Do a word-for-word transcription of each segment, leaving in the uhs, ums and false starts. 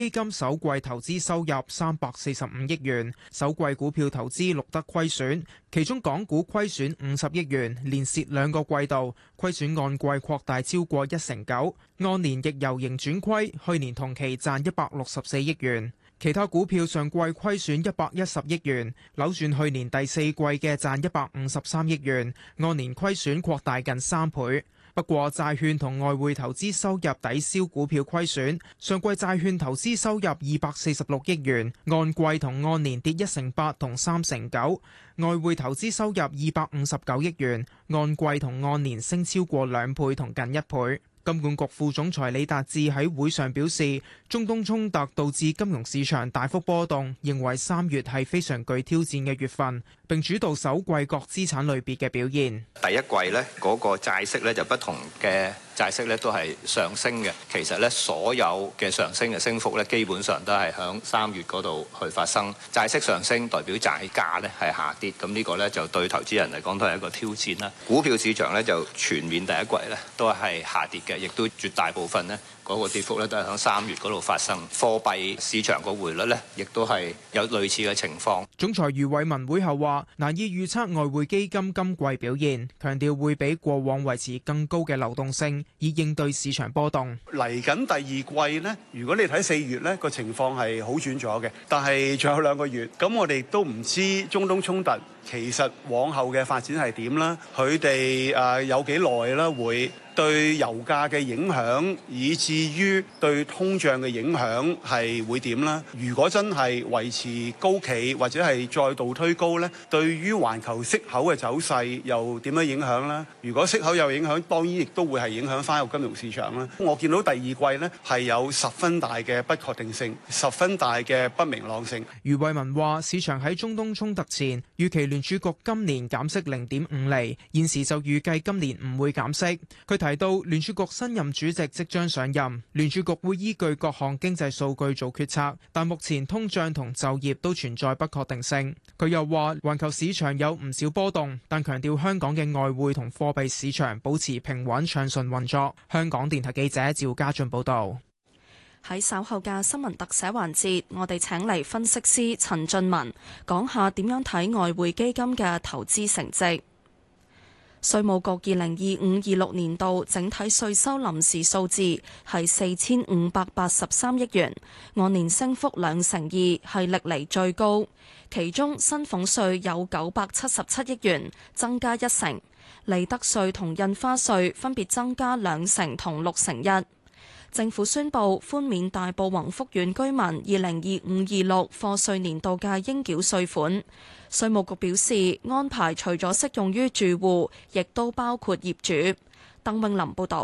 基金首季投資收入三百四十五億元，首季股票投資錄得虧損，其中港股虧損五十億元，連蝕兩個季度，虧損按季擴大超過一成九，按年亦由盈轉虧，去年同期賺一百六十四億元。其他股票上季虧損一百一十億元，扭轉去年第四季嘅賺一百五十三億元，按年虧損擴大近三倍。不過債券同外匯投資收入抵消股票虧損，上季債券投資收入二百四十六億元，按季同按年跌一成八同三成九；外匯投資收入二百五十九億元，按季同按年升超過兩倍同近一倍。金管局副總裁李達志喺會上表示，中東衝突導致金融市場大幅波動，認為三月係非常具挑戰嘅月份，並主導首季各資產類別嘅表現。 第一季呢嗰個債息呢就不同嘅債息呢都係上升嘅，其實呢所有嘅上升嘅升幅呢基本上都係響三月嗰度去發生。債息上升代表債價呢係下跌，咁呢個呢就對投資人嚟講都係一個挑戰啦。股票市場呢就全面第一季呢都係下跌嘅，亦都絕大部分呢嗰個跌幅咧都係喺三月嗰度發生。貨幣市場個匯率咧，亦都係有類似嘅情況。 總裁余偉文會後話：難以預測外匯基金今季表現，強調會比過往維持更高嘅流動性，以應對市場波動。 嚟緊第二季呢，如果你睇四月呢個情況係好轉咗嘅，但係仲有兩個月，咁我哋都唔知中東衝突其實往後嘅發展係點啦，佢哋誒有幾耐啦會對油價嘅影響，以至於對通脹嘅影響係會點啦？如果真係維持高企，或者係再度推高呢，對於環球息口嘅走勢又點樣影響呢？如果息口有影響，當然亦都會係影響翻個金融市場啦。我見到第二季呢係有十分大嘅不確定性，十分大嘅不明朗性。 余偉文話：市場喺中東衝突前預期聯儲局今年減息零點五厘，現時就預計今年唔會減息。佢提到聯儲局新任主席即將上任，聯儲局會依據各項經濟數據做決策，但目前通脹同就業都存在不確定性。佢又話，環球市場有唔少波動，但強調香港嘅外匯同貨幣市場保持平穩暢順運作。香港電台記者趙家俊報道。 喺稍後嘅新聞特寫環節，我哋請嚟分析師陳俊文講下點樣睇外匯基金嘅投資成績。稅務局二零二五二六年度整體稅收臨時數字係四千五百八十三億元，按年升幅兩成二，係歷嚟最高。其中薪俸稅有九百七十七億元，增加一成；利得稅同印花稅分別增加兩成同六成一。政府宣布寬免大埔宏福苑居民二零二五二六課稅年度嘅應繳稅款。稅務局表示，安排除咗適用於住戶，亦都包括業主。鄧永林報導。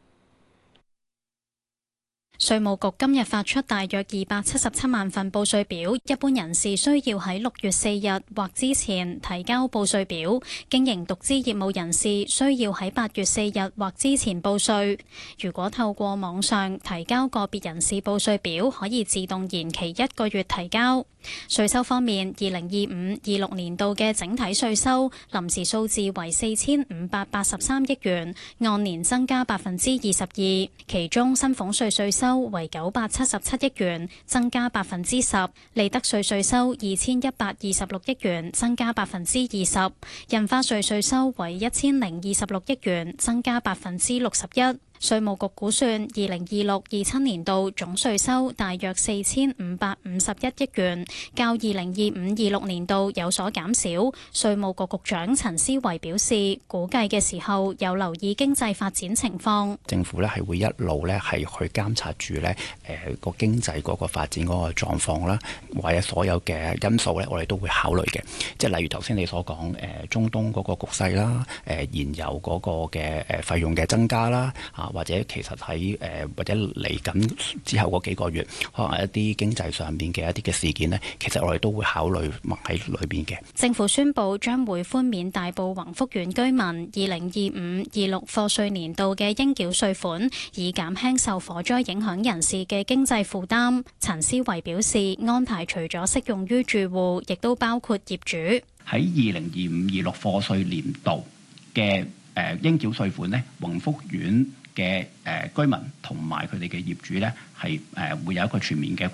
稅務局今日發出大約二百七十七萬份報稅表，一般人士需要喺六月四日或之前提交報稅表，經營獨資業務人士需要喺八月四日或之前報稅。如果透過網上提交個別人士報稅表，可以自動延期一個月提交。稅收方面，二零二五二六年度嘅整體稅收臨時數字為四千五百八十三億元，按年增加百分之二十二，其中薪俸稅稅收為九百七十七億元，增加百分之十；利得稅稅收二千一百二十六億元，增加百分之二十；印花稅稅收為一千零二十六億元，增加百分之六十一。稅務局估算，二零二六二七年度總稅收大約四千五百五十一億元，較二零二五二六年度有所減少。稅務局局長陳思維表示，估計嘅時候有留意經濟發展情況。 政府咧係會一路咧係去監察住咧誒個經濟嗰個發展嗰個狀況啦，或者所有嘅因素咧，我哋都會考慮嘅。即係例如頭先你所講誒中東嗰個局勢啦，誒燃油嗰個嘅誒費用嘅增加啦，啊。或者其實喺誒、呃、或者嚟緊之後嗰幾個月，可能一啲經濟上面嘅一啲嘅事件呢，其實我哋都會考慮埋喺裏邊嘅。 政府宣布將會寬免大埔宏福苑居民二零二五二六課稅年度嘅應繳稅款，以減輕受火災影響人士嘅經濟負擔。陳思維表示，安排除咗適用於住戶，亦都包括業主。 喺二零二五二六課稅年度嘅誒應繳稅款呢，宏福苑嘅誒居民同埋佢哋嘅業主咧係誒會有一個全面嘅